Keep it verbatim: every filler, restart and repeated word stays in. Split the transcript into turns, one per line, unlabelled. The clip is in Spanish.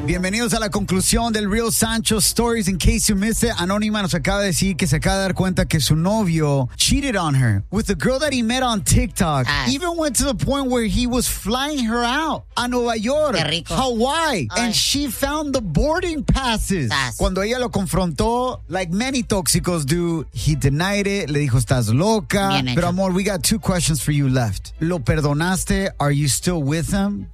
Bienvenidos a la conclusión del Real Sancho Stories. In case you missed it, Anónima nos acaba de decir que se acaba de dar cuenta que su novio cheated on her with the girl that he met on TikTok.
Ah.
Even went to the point where he was flying her out a Nueva York,
Qué rico.
Hawaii,
Ay.
and she found the boarding passes.
Sas.
Cuando ella lo confrontó, like many tóxicos do, he denied it, le dijo, estás loca.
Bien hecho.
Pero amor, we got two questions for you left. ¿Lo perdonaste? Are you still with him?